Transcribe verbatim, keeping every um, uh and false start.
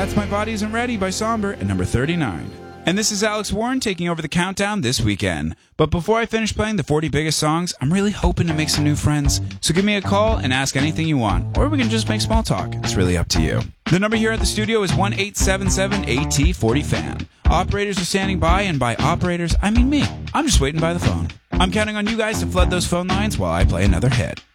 That's My Body Isn't Ready by Somber at number thirty-nine. And this is Alex Warren taking over the countdown this weekend. But before I finish playing the forty biggest songs, I'm really hoping to make some new friends. So give me a call and ask anything you want, or we can just make small talk. It's really up to you. The number here at the studio is one eight seven seven A T forty fan. Operators are standing by, and by operators, I mean me. I'm just waiting by the phone. I'm counting on you guys to flood those phone lines while I play another hit.